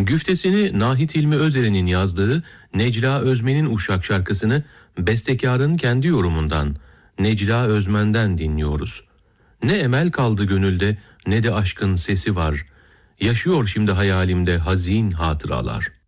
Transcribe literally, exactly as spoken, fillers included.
Güftesini Nahit İlmi Özer'in yazdığı Necla Özmen'in Uşak şarkısını bestekarın kendi yorumundan Necla Özmen'den dinliyoruz. Ne emel kaldı gönülde ne de aşkın sesi var. Yaşıyor şimdi hayalimde hazin hatıralar.